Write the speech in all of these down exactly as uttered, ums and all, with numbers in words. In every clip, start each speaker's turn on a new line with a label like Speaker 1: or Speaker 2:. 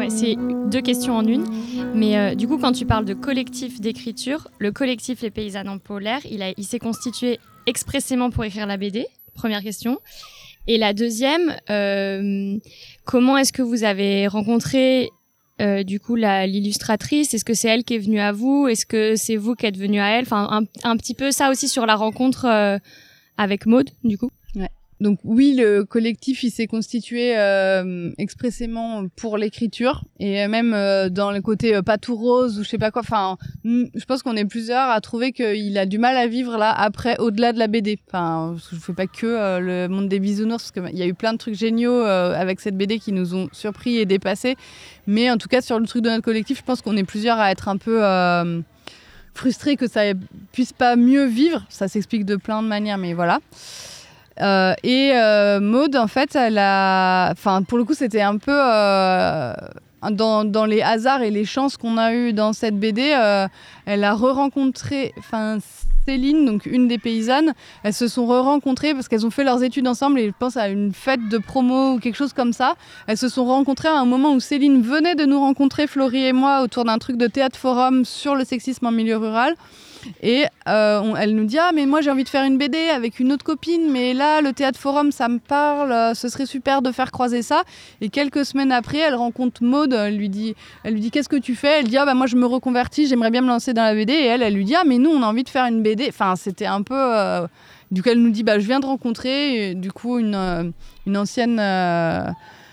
Speaker 1: ouais, c'est deux questions en une. Mais euh, du coup, quand tu parles de collectif d'écriture, le collectif Les Paysannes Polaires, il, a, il s'est constitué expressément pour écrire la B D. Première question. Et la deuxième, euh, comment est-ce que vous avez rencontré euh, du coup la, l'illustratrice? Est-ce que c'est elle qui est venue à vous? Est-ce que c'est vous qui êtes venu à elle? Enfin, un, un petit peu ça aussi sur la rencontre euh, avec Maud, du coup.
Speaker 2: Ouais. Donc oui, le collectif il s'est constitué euh, expressément pour l'écriture et même euh, dans le côté euh, pas tout rose ou je sais pas quoi. Enfin, je pense qu'on est plusieurs à trouver qu'il a du mal à vivre là après au-delà de la B D. Enfin, parce que je fais pas que euh, le monde des bisounours parce qu'il y a eu plein de trucs géniaux euh, avec cette B D qui nous ont surpris et dépassés. Mais en tout cas sur le truc de notre collectif, je pense qu'on est plusieurs à être un peu euh, frustrés que ça puisse pas mieux vivre. Ça s'explique de plein de manières, mais voilà. Euh, et euh, Maud, en fait, elle a, enfin, pour le coup, c'était un peu euh, dans, dans les hasards et les chances qu'on a eues dans cette B D. Euh, elle a re-rencontré, enfin, Céline, donc une des paysannes. Elles se sont re-rencontrées parce qu'elles ont fait leurs études ensemble et je pense à une fête de promo ou quelque chose comme ça. Elles se sont rencontrées à un moment où Céline venait de nous rencontrer, Florie et moi, autour d'un truc de théâtre forum sur le sexisme en milieu rural. Et euh, on, elle nous dit « Ah, mais moi, j'ai envie de faire une B D avec une autre copine, mais là, le théâtre forum, ça me parle, euh, ce serait super de faire croiser ça. » Et quelques semaines après, elle rencontre Maud, elle lui dit, elle lui dit « Qu'est-ce que tu fais ?» Elle dit « Ah, bah, moi, je me reconvertis, j'aimerais bien me lancer dans la B D. » Et elle, elle lui dit « Ah, mais nous, on a envie de faire une B D. » Enfin, c'était un peu... Euh... Du coup, elle nous dit bah, « Je viens de rencontrer, du coup, une, euh, une ancienne... Euh...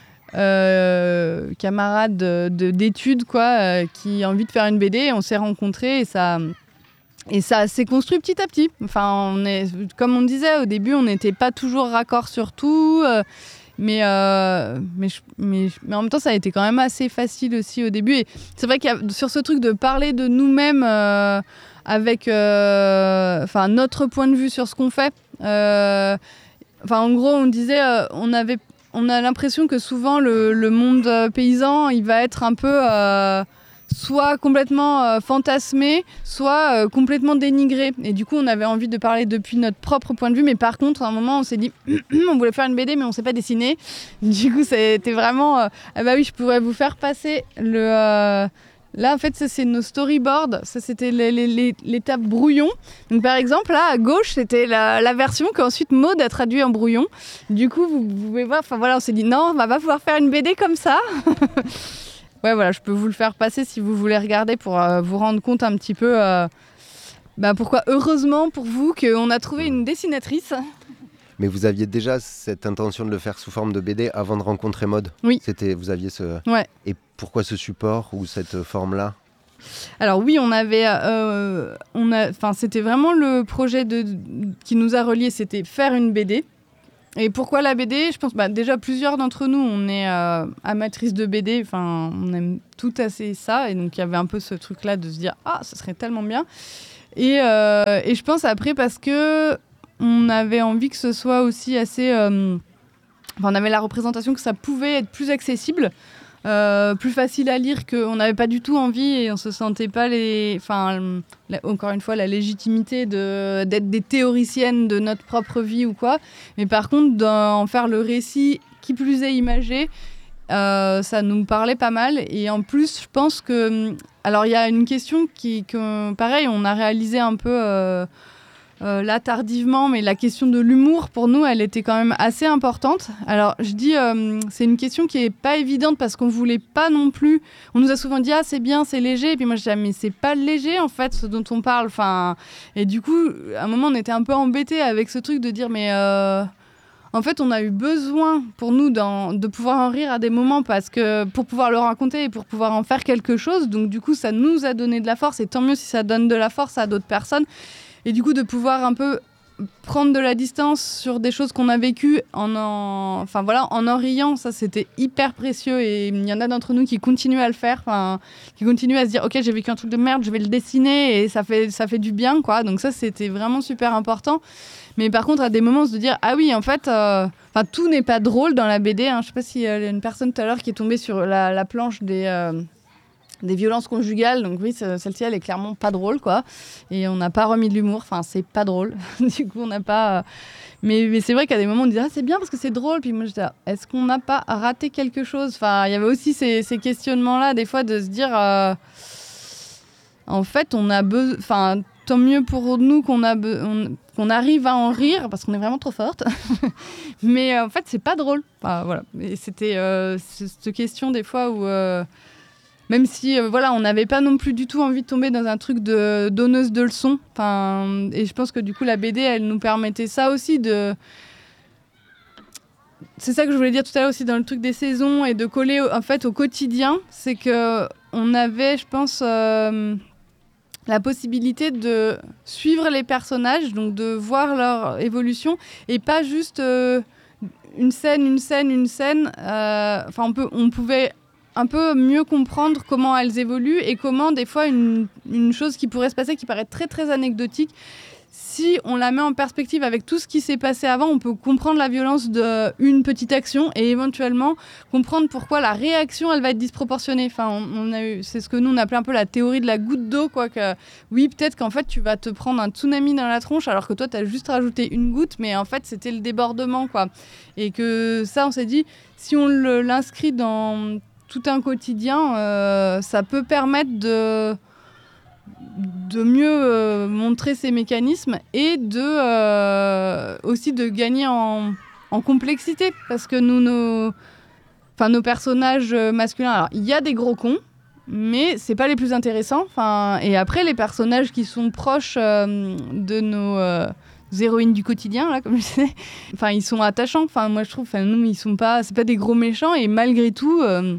Speaker 2: Euh, camarade de, de, d'études, quoi, euh, qui a envie de faire une B D. » Et on s'est rencontrés et ça... Et ça s'est construit petit à petit. Enfin, on est, comme on disait au début, on n'était pas toujours raccord sur tout, euh, mais, euh, mais, mais, mais en même temps, ça a été quand même assez facile aussi au début. Et c'est vrai qu'il y a sur ce truc de parler de nous-mêmes euh, avec euh, enfin, notre point de vue sur ce qu'on fait. Euh, enfin, en gros, on disait, euh, on avait, on a l'impression que souvent le, le monde paysan, il va être un peu euh, soit complètement euh, fantasmé, soit euh, complètement dénigré. Et du coup, on avait envie de parler depuis notre propre point de vue. Mais par contre, à un moment, on s'est dit, on voulait faire une B D, mais on ne sait pas dessiner. Du coup, c'était vraiment... Euh, ah bah oui, je pourrais vous faire passer le... Euh, là, en fait, ça, c'est nos storyboards. Ça, c'était les, les, les, l'étape brouillon. Donc, par exemple, là, à gauche, c'était la, la version qu'ensuite Maud a traduit en brouillon. Du coup, vous, vous pouvez voir... Enfin, voilà, on s'est dit, non, on va pas pouvoir faire une B D comme ça. Ouais, voilà, je peux vous le faire passer si vous voulez regarder pour euh, vous rendre compte un petit peu euh, bah, pourquoi, heureusement pour vous, qu'on a trouvé une dessinatrice.
Speaker 3: Mais vous aviez déjà cette intention de le faire sous forme de B D avant de rencontrer Maud ?
Speaker 2: Oui.
Speaker 3: C'était, vous aviez ce...
Speaker 2: Ouais.
Speaker 3: Et pourquoi ce support ou cette forme-là ?
Speaker 2: Alors oui, on avait, euh, on a, enfin c'était vraiment le projet de, de, qui nous a reliés, c'était faire une B D. Et pourquoi la B D ? Je pense, bah, déjà plusieurs d'entre nous, on est euh, amatrices de B D, enfin on aime tout assez ça, et donc il y avait un peu ce truc-là de se dire ah, ce serait tellement bien. Et, euh, et je pense après parce que on avait envie que ce soit aussi assez, euh, enfin on avait la représentation que ça pouvait être plus accessible. Euh, plus facile à lire, qu'on n'avait pas du tout envie et on se sentait pas les, enfin la, encore une fois la légitimité de d'être des théoriciennes de notre propre vie ou quoi, mais par contre d'en faire le récit qui plus est imagé, euh, ça nous parlait pas mal. Et en plus je pense que alors il y a une question qui que pareil on a réalisé un peu euh, Euh, là tardivement, mais la question de l'humour pour nous elle était quand même assez importante. Alors je dis euh, c'est une question qui est pas évidente parce qu'on voulait pas non plus, on nous a souvent dit ah c'est bien, c'est léger, et puis moi je dis ah, mais c'est pas léger en fait ce dont on parle, enfin, et du coup à un moment on était un peu embêtés avec ce truc de dire mais euh, en fait on a eu besoin pour nous de pouvoir en rire à des moments parce que pour pouvoir le raconter et pour pouvoir en faire quelque chose, donc du coup ça nous a donné de la force, et tant mieux si ça donne de la force à d'autres personnes. Et du coup, de pouvoir un peu prendre de la distance sur des choses qu'on a vécues en en, enfin, voilà, en en riant, ça, c'était hyper précieux. Et il y en a d'entre nous qui continuent à le faire, qui continuent à se dire « Ok, j'ai vécu un truc de merde, je vais le dessiner. » Et ça fait, ça fait du bien, quoi. Donc ça, c'était vraiment super important. Mais par contre, à des moments, se dire « Ah oui, en fait, euh, tout n'est pas drôle dans la B D. Hein. » Je ne sais pas s'il y a une personne tout à l'heure qui est tombée sur la, la planche des... Euh, des violences conjugales. Donc oui, celle-ci, elle est clairement pas drôle, quoi. Et on n'a pas remis de l'humour. Enfin, c'est pas drôle. Du coup, on n'a pas... Euh... Mais, mais c'est vrai qu'à des moments, on disait « Ah, c'est bien parce que c'est drôle ». Puis moi, je disais « Est-ce qu'on n'a pas raté quelque chose ?» Enfin, il y avait aussi ces, ces questionnements-là, des fois, de se dire euh... « En fait, on a besoin... » Enfin, tant mieux pour nous qu'on, a be... on... qu'on arrive à en rire parce qu'on est vraiment trop forte. Mais euh, en fait, c'est pas drôle. Enfin, voilà. Et c'était euh, cette question, des fois, où... Euh... Même si, euh, voilà, on n'avait pas non plus du tout envie de tomber dans un truc de donneuse de leçons. Enfin, et je pense que du coup, la B D, elle nous permettait ça aussi de... C'est ça que je voulais dire tout à l'heure aussi dans le truc des saisons et de coller en fait au quotidien. C'est qu'on avait, je pense, euh, la possibilité de suivre les personnages, donc de voir leur évolution et pas juste euh, une scène, une scène, une scène. Euh, enfin, on peut, on pouvait... un peu mieux comprendre comment elles évoluent et comment des fois une, une chose qui pourrait se passer, qui paraît très très anecdotique, si on la met en perspective avec tout ce qui s'est passé avant, on peut comprendre la violence d'une petite action et éventuellement comprendre pourquoi la réaction elle va être disproportionnée. Enfin, on, on a eu, c'est ce que nous on appelait un peu la théorie de la goutte d'eau, quoi. Que, oui, peut-être qu'en fait tu vas te prendre un tsunami dans la tronche alors que toi tu as juste rajouté une goutte, mais en fait c'était le débordement, quoi. Et que ça, on s'est dit, si on le, l'inscrit dans tout un quotidien, euh, ça peut permettre de, de mieux euh, montrer ces mécanismes et de, euh, aussi de gagner en, en complexité. Parce que nous, nos, enfin, nos personnages masculins, alors il y a des gros cons, mais c'est pas les plus intéressants. Enfin, et après, les personnages qui sont proches euh, de nos... Euh, héroïnes du quotidien, là, comme je disais. Enfin, ils sont attachants. Enfin, moi, je trouve, enfin, nous, ils sont pas... C'est pas des gros méchants et malgré tout... Euh,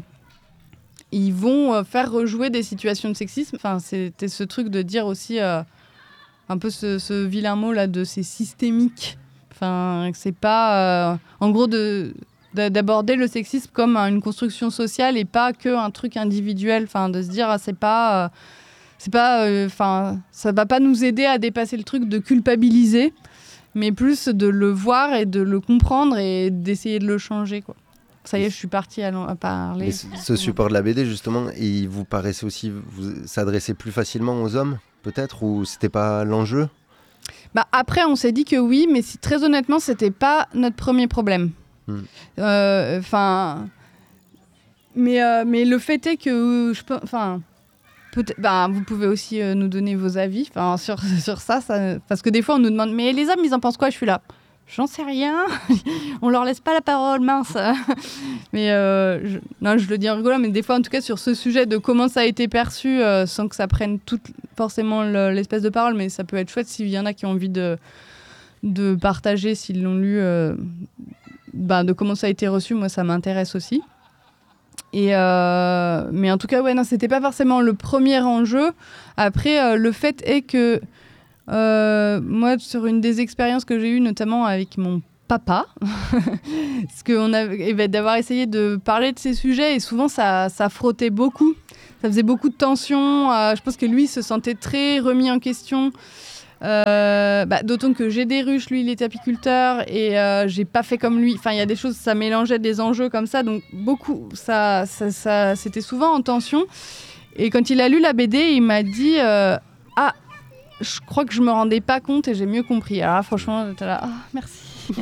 Speaker 2: ils vont faire rejouer des situations de sexisme. Enfin, c'était ce truc de dire aussi euh, un peu ce, ce vilain mot là de c'est systémique. Enfin, c'est pas euh, en gros de, de d'aborder le sexisme comme une construction sociale et pas que un truc individuel. Enfin, de se dire ah, c'est pas euh, c'est pas enfin euh, ça va pas nous aider à dépasser le truc de culpabiliser, mais plus de le voir et de le comprendre et d'essayer de le changer, quoi. Ça y est, je suis partie à, à parler.
Speaker 3: Mais ce, ce support de la B D, justement, il vous paraissait aussi vous s'adresser plus facilement aux hommes, peut-être, ou c'était pas l'enjeu ?
Speaker 2: Bah après, on s'est dit que oui, mais si, très honnêtement, c'était pas notre premier problème. Enfin, hmm. euh, mais euh, mais le fait est que, je peux, enfin, peut-être, bah, vous pouvez aussi euh, nous donner vos avis, enfin, sur sur ça, ça, parce que des fois, on nous demande, mais les hommes, ils en pensent quoi ? Je suis là. J'en sais rien, on leur laisse pas la parole, mince. Mais euh, je, non, je le dis en rigolant, mais des fois, en tout cas, sur ce sujet de comment ça a été perçu, euh, sans que ça prenne toute forcément le, l'espèce de parole, mais ça peut être chouette s'il y en a qui ont envie de, de partager, s'ils l'ont lu, euh, bah, de comment ça a été reçu. Moi, ça m'intéresse aussi. Et euh, mais en tout cas, ouais, non, c'était pas forcément le premier enjeu. Après, euh, le fait est que Euh, moi, sur une des expériences que j'ai eues, notamment avec mon papa, parce qu'on a, eh ben, d'avoir essayé de parler de ces sujets, et souvent ça, ça frottait beaucoup, ça faisait beaucoup de tension. Euh, je pense que lui se sentait très remis en question. Euh, bah, d'autant que j'ai des ruches, lui il est apiculteur et euh, j'ai pas fait comme lui. Enfin, il y a des choses, ça mélangeait des enjeux comme ça, donc beaucoup, ça, ça, ça, c'était souvent en tension. Et quand il a lu la B D, il m'a dit euh, ah. Je crois que je me rendais pas compte et j'ai mieux compris. Alors là, franchement, j'étais là, oh, merci.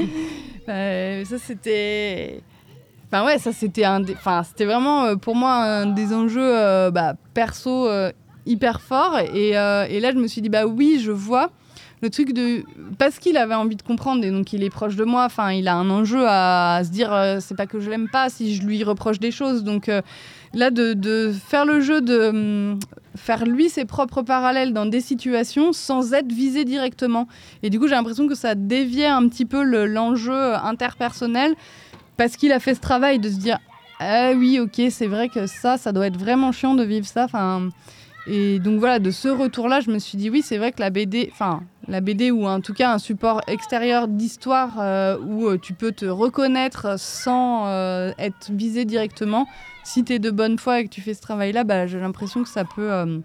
Speaker 2: euh, ça, c'était... Enfin ouais, ça, c'était, un des... enfin, c'était vraiment, euh, pour moi, un des enjeux euh, bah, perso euh, hyper forts. Et, euh, et là, je me suis dit, bah oui, je vois le truc de... Parce qu'il avait envie de comprendre et donc il est proche de moi. Enfin, il a un enjeu à, à se dire, euh, c'est pas que je l'aime pas si je lui reproche des choses. Donc euh, là, de, de faire le jeu de... Hum, faire lui ses propres parallèles dans des situations sans être visé directement. Et du coup, j'ai l'impression que ça déviait un petit peu le, l'enjeu interpersonnel parce qu'il a fait ce travail de se dire « Ah oui, ok, c'est vrai que ça, ça doit être vraiment chiant de vivre ça. » Enfin, et donc voilà, de ce retour-là, je me suis dit « Oui, c'est vrai que la B D, enfin, la B D ou en tout cas un support extérieur d'histoire euh, où euh, tu peux te reconnaître sans euh, être visé directement, si tu es de bonne foi et que tu fais ce travail-là, bah, j'ai l'impression que ça peut euh,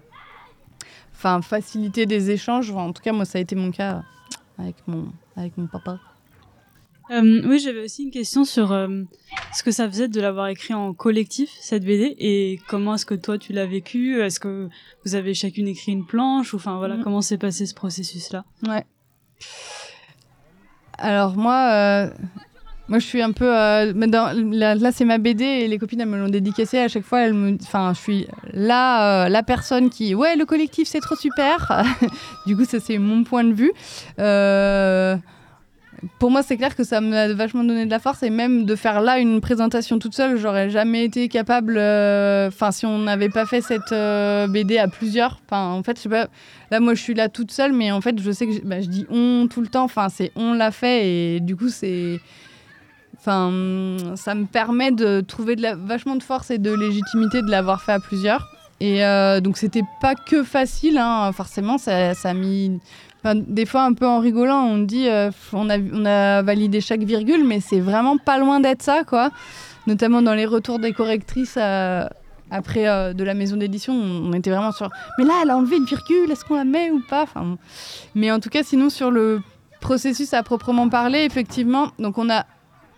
Speaker 2: faciliter des échanges. Enfin, en tout cas, moi, ça a été mon cas avec mon, avec mon papa.
Speaker 4: Euh, oui, j'avais aussi une question sur euh, ce que ça faisait de l'avoir écrit en collectif, cette B D, et comment est-ce que toi tu l'as vécu? Est-ce que vous avez chacune écrit une planche? Ou enfin voilà, mmh. comment s'est passé ce processus-là?
Speaker 2: Ouais. Alors moi, euh, moi je suis un peu, euh, dans, là, là c'est ma B D et les copines elles me l'ont dédicacée à chaque fois. Elles me, enfin je suis là euh, la personne qui, ouais le collectif c'est trop super. Du coup ça c'est mon point de vue. Euh, Pour moi, c'est clair que ça m'a vachement donné de la force et même de faire là une présentation toute seule, j'aurais jamais été capable. Enfin, euh, si on n'avait pas fait cette euh, B D à plusieurs. Enfin, en fait, je sais pas. Là, moi, je suis là toute seule, mais en fait, je sais que je, bah, je dis on tout le temps. Enfin, c'est on l'a fait et du coup, c'est. Enfin, ça me permet de trouver de la, vachement de force et de légitimité de l'avoir fait à plusieurs. Et euh, donc, c'était pas que facile, hein, forcément, ça, ça a mis. Enfin, des fois, un peu en rigolant, on dit euh, on, a, on a validé chaque virgule, mais c'est vraiment pas loin d'être ça, quoi. Notamment dans les retours des correctrices euh, après euh, de la maison d'édition, on, on était vraiment sur. Mais là, elle a enlevé une virgule, est-ce qu'on la met ou pas? Enfin, mais en tout cas, sinon, sur le processus à proprement parler, effectivement, donc on a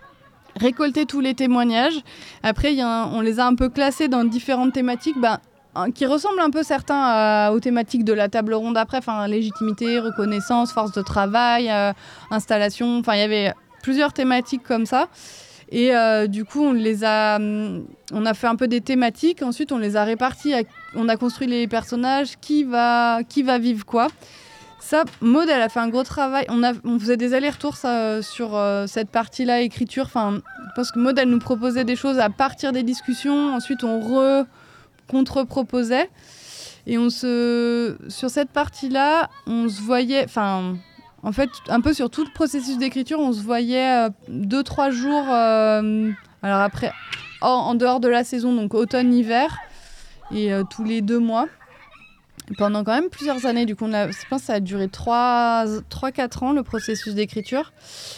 Speaker 2: récolté tous les témoignages. Après, y a un, on les a un peu classés dans différentes thématiques. Ben, qui ressemblent un peu certains euh, aux thématiques de la table ronde après, enfin légitimité, reconnaissance, force de travail, euh, installation, enfin il y avait plusieurs thématiques comme ça. Et euh, du coup, on les a, on a fait un peu des thématiques. Ensuite, on les a réparties. À, on a construit les personnages. Qui va, qui va vivre quoi. Ça, Maud, elle a fait un gros travail. On, a, on faisait des allers-retours ça, sur euh, cette partie-là, écriture. Enfin, je pense que Maud, elle nous proposait des choses à partir des discussions. Ensuite, on re contre-proposait. Et on se... sur cette partie-là, on se voyait... Enfin, en fait, un peu sur tout le processus d'écriture, on se voyait euh, deux, trois jours... Euh, alors après, en, en dehors de la saison, donc automne-hiver, et euh, tous les deux mois. Pendant quand même plusieurs années, du coup, on a, je pense que ça a duré trois quatre ans, le processus d'écriture.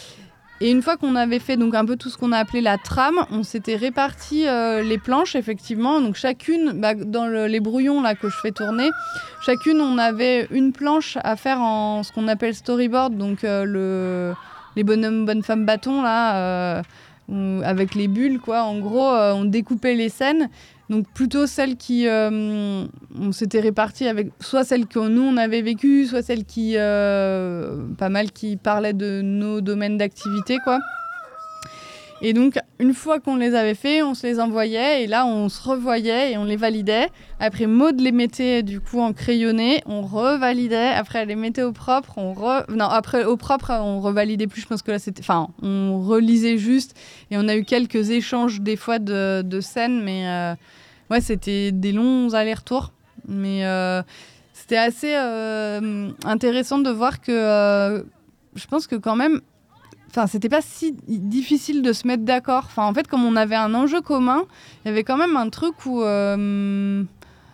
Speaker 2: Et une fois qu'on avait fait donc un peu tout ce qu'on a appelé la trame, on s'était réparti euh, les planches, effectivement. Donc chacune, bah, dans le, les brouillons là, que je fais tourner, chacune, on avait une planche à faire en ce qu'on appelle storyboard, donc euh, le, les bonhommes, bonnes femmes, bâtons, là, euh, on, avec les bulles, quoi. En gros, euh, on découpait les scènes. Donc plutôt celles qui... Euh, on s'était réparties avec soit celles que nous, on avait vécues, soit celles qui... Euh, pas mal qui parlaient de nos domaines d'activité, quoi. Et donc, une fois qu'on les avait fait, on se les envoyait. Et là, on se revoyait et on les validait. Après, Maud les mettait, du coup, en crayonné. On revalidait. Après, elle les mettait au propre. On re... Non, après, au propre, on revalidait plus. Je pense que là, c'était... Enfin, on relisait juste. Et on a eu quelques échanges, des fois, de, de scènes. Mais... Euh... Ouais, c'était des longs allers-retours, mais euh, c'était assez euh, intéressant de voir que euh, je pense que quand même, enfin, c'était pas si difficile de se mettre d'accord. Enfin, en fait, comme on avait un enjeu commun, il y avait quand même un truc où euh,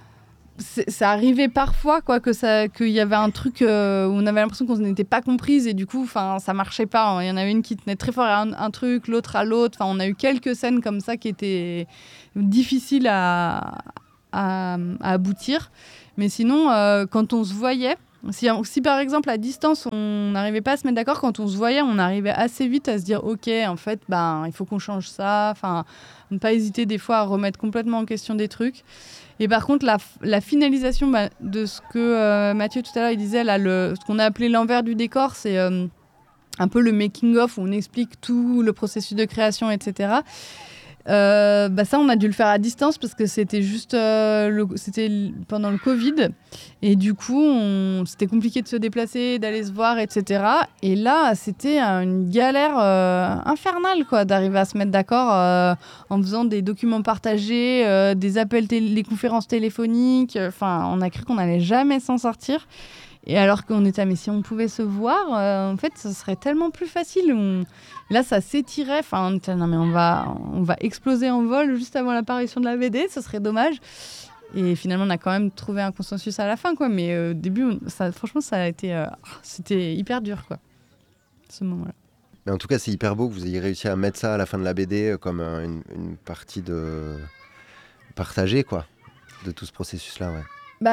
Speaker 2: ça arrivait parfois, quoi, que ça, qu'il y avait un truc euh, où on avait l'impression qu'on n'était pas comprise et du coup, enfin, ça marchait pas. Il y en avait une qui tenait très fort à un, un truc, l'autre à l'autre. Enfin, on a eu quelques scènes comme ça qui étaient difficiles à, à, à aboutir. Mais sinon, euh, quand on se voyait, si, si par exemple à distance on n'arrivait pas à se mettre d'accord, quand on se voyait, on arrivait assez vite à se dire ok, en fait, ben, il faut qu'on change ça. Enfin, ne pas hésiter des fois à remettre complètement en question des trucs. Et par contre, la, la finalisation bah, de ce que euh, Mathieu tout à l'heure il disait, là, le, ce qu'on a appelé l'envers du décor, c'est euh, un peu le making-of où on explique tout le processus de création, et cetera. Euh, bah ça, on a dû le faire à distance parce que c'était juste euh, le, c'était pendant le Covid. Et du coup, on, c'était compliqué de se déplacer, d'aller se voir, et cetera. Et là, c'était une galère euh, infernale, quoi, d'arriver à se mettre d'accord euh, en faisant des documents partagés, euh, des appels, tél- des conférences téléphoniques. Enfin, on a cru qu'on n'allait jamais s'en sortir. Et alors qu'on était, mais si on pouvait se voir, euh, en fait, ce serait tellement plus facile. On... Là, ça s'étirait. Enfin, on était, non, mais on va, on va exploser en vol juste avant l'apparition de la B D. Ce serait dommage. Et finalement, on a quand même trouvé un consensus à la fin, quoi. Mais au euh, début, on, ça, franchement, ça a été, euh, c'était hyper dur, quoi, ce moment-là.
Speaker 3: Mais en tout cas, c'est hyper beau que vous ayez réussi à mettre ça à la fin de la B D comme euh, une, une partie de partagée, quoi, de tout ce processus-là, ouais.
Speaker 2: Bah.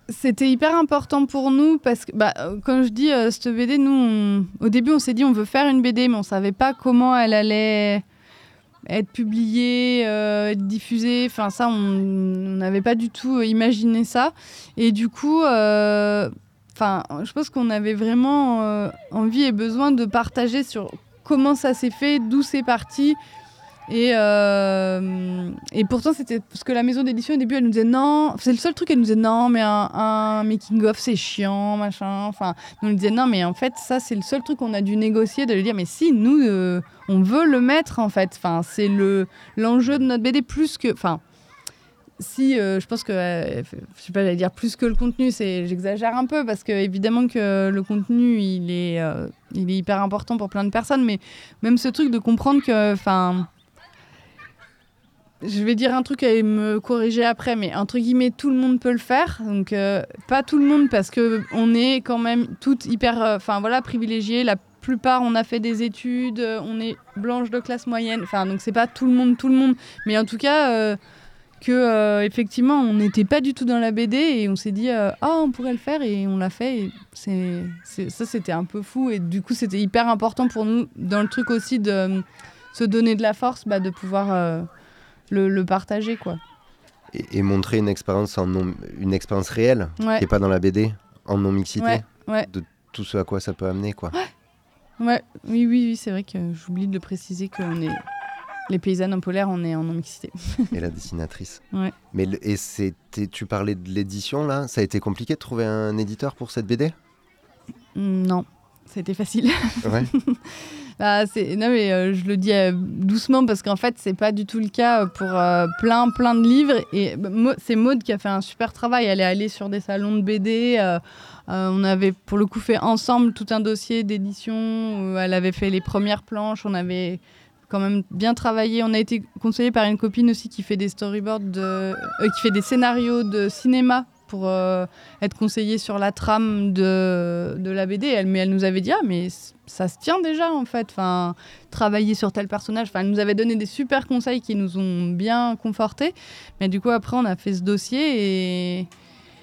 Speaker 2: c'était hyper important pour nous parce que, bah, quand je dis euh, cette B D, nous, on... au début, on s'est dit on veut faire une B D, mais on savait pas comment elle allait être publiée, euh, être diffusée. Enfin, ça, on n'avait pas du tout imaginé ça. Et du coup, euh... enfin, je pense qu'on avait vraiment euh, envie et besoin de partager sur comment ça s'est fait, d'où c'est parti. Et, euh, et pourtant, c'était parce que la maison d'édition, au début, elle nous disait non. C'est le seul truc, elle nous disait non, mais un, un making-of, c'est chiant, machin. Enfin, on nous disait non, mais en fait, ça, c'est le seul truc qu'on a dû négocier, de lui dire, mais si, nous, euh, on veut le mettre, en fait. Enfin, c'est le, l'enjeu de notre B D plus que. Enfin, si, euh, je pense que. Euh, je sais pas, j'allais dire plus que le contenu, c'est, j'exagère un peu, parce que évidemment que le contenu, il est, euh, il est hyper important pour plein de personnes, mais même ce truc de comprendre que. Enfin. Je vais dire un truc et me corriger après, mais entre guillemets, tout le monde peut le faire. Donc, euh, pas tout le monde, parce qu'on est quand même toutes hyper enfin, euh, voilà, privilégiées. La plupart, on a fait des études, on est blanche de classe moyenne. Enfin, donc, c'est pas tout le monde, tout le monde. Mais en tout cas, euh, que, euh, effectivement, on n'était pas du tout dans la B D et on s'est dit, ah, euh, oh, on pourrait le faire, et on l'a fait. Et c'est, c'est, ça, c'était un peu fou. Et du coup, c'était hyper important pour nous, dans le truc aussi de euh, se donner de la force, bah, de pouvoir. Euh, Le, le partager, quoi.
Speaker 3: Et, et montrer une expérience en non, une expérience réelle,
Speaker 2: ouais.
Speaker 3: qui n'est pas dans la B D, en non-mixité,
Speaker 2: ouais, ouais.
Speaker 3: de tout ce à quoi ça peut amener, quoi.
Speaker 2: Ouais, ouais. Oui, oui, oui, c'est vrai que j'oublie de le préciser qu'on est... Les paysannes en polaire, on est en non-mixité.
Speaker 3: Et la dessinatrice.
Speaker 2: Ouais.
Speaker 3: Mais et c'était, tu parlais de l'édition, là. Ça a été compliqué de trouver un éditeur pour cette B D ?
Speaker 2: Non, c'était facile.
Speaker 3: Ouais.
Speaker 2: Ah, c'est... Non, mais euh, je le dis euh, doucement parce qu'en fait, c'est pas du tout le cas pour euh, plein, plein de livres. Et bah, Mo- c'est Maud qui a fait un super travail. Elle est allée sur des salons de B D. Euh, euh, on avait pour le coup fait ensemble tout un dossier d'édition. Où elle avait fait les premières planches. On avait quand même bien travaillé. On a été conseillé par une copine aussi qui fait des storyboards, de... euh, qui fait des scénarios de cinéma pour euh, être conseillée sur la trame de, de la B D. Elle, mais elle nous avait dit, ah, mais ça se tient déjà, en fait. Enfin, travailler sur tel personnage. Enfin, elle nous avait donné des super conseils qui nous ont bien confortés. Mais du coup, après, on a fait ce dossier et...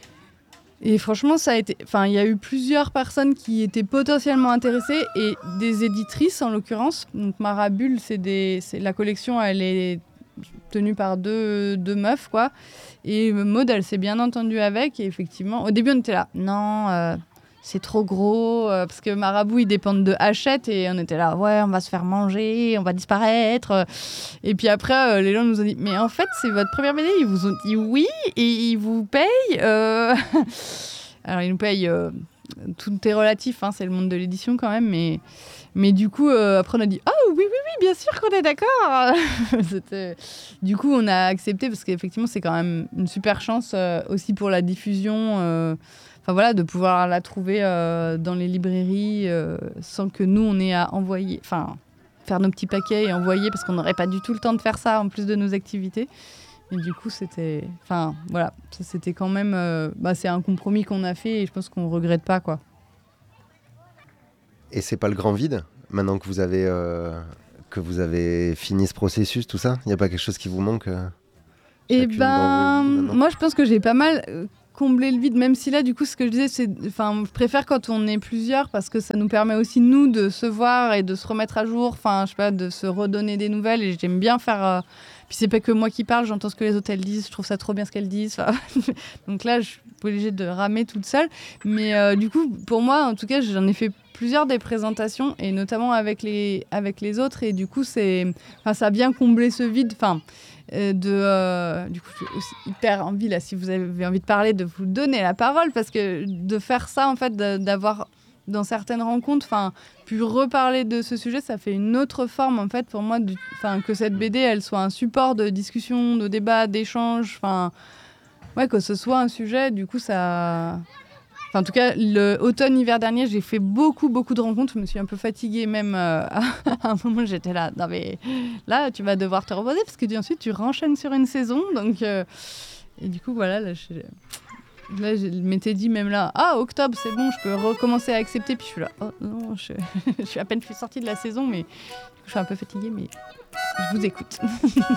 Speaker 2: Et franchement, ça a été... Enfin, il y a eu plusieurs personnes qui étaient potentiellement intéressées et des éditrices, en l'occurrence. Donc, Marabule, c'est des... c'est... la collection, elle est tenue par deux, deux meufs, quoi. Et Maud, elle s'est bien entendue avec. Et effectivement, au début, on était là, non, euh, c'est trop gros. Euh, parce que Marabout, ils dépendent de Hachette. Et on était là, ouais, on va se faire manger, on va disparaître. Et puis après, euh, les gens nous ont dit, mais en fait, c'est votre première B D. Ils vous ont dit oui, et ils vous payent. Euh... Alors, ils nous payent... Euh... Tout est relatif, hein, c'est le monde de l'édition quand même. Mais, mais du coup, euh, après, on a dit, oh oui, oui, oui, bien sûr qu'on est d'accord. C'était... Du coup, on a accepté parce qu'effectivement, c'est quand même une super chance euh, aussi pour la diffusion. Euh... Enfin voilà, de pouvoir la trouver euh, dans les librairies euh, sans que nous, on ait à envoyer, enfin, faire nos petits paquets et envoyer parce qu'on n'aurait pas du tout le temps de faire ça en plus de nos activités. Et du coup, c'était... Enfin, voilà, ça, c'était quand même... Euh... Bah, c'est un compromis qu'on a fait et je pense qu'on ne regrette pas, quoi.
Speaker 3: Et c'est pas le grand vide, maintenant que vous avez, euh, que vous avez fini ce processus, tout ça ? Il n'y a pas quelque chose qui vous manque euh,
Speaker 2: Eh ben, moi, je pense que j'ai pas mal comblé le vide, même si là, du coup, ce que je disais, c'est... Enfin, je préfère quand on est plusieurs parce que ça nous permet aussi, nous, de se voir et de se remettre à jour, enfin, je sais pas, de se redonner des nouvelles. Et j'aime bien faire... Euh... Puis c'est pas que moi qui parle, j'entends ce que les autres elles disent, je trouve ça trop bien ce qu'elles disent. Enfin, donc là, je suis obligée de ramer toute seule. Mais euh, du coup, pour moi, en tout cas, j'en ai fait plusieurs des présentations, et notamment avec les, avec les autres. Et du coup, c'est, enfin, ça a bien comblé ce vide. Enfin, euh, de, euh, du coup, j'ai aussi hyper envie, là, si vous avez envie de parler, de vous donner la parole. Parce que de faire ça, en fait, de, d'avoir... dans certaines rencontres, enfin, puis reparler de ce sujet, ça fait une autre forme, en fait, pour moi, du, que cette B D, elle soit un support de discussion, de débat, d'échange, enfin, ouais, que ce soit un sujet, du coup, ça... Enfin, en tout cas, l'automne-hiver dernier, j'ai fait beaucoup, beaucoup de rencontres, je me suis un peu fatiguée même, euh, à un moment, j'étais là, non mais, là, tu vas devoir te reposer, parce que ensuite, tu renchaînes sur une saison, donc... Euh, et du coup, voilà, là, je... Là, je m'étais dit même là, ah, octobre, c'est bon, je peux recommencer à accepter. Puis je suis là, oh non, je, je suis à peine sortie de la saison, mais je suis un peu fatiguée, mais je vous écoute.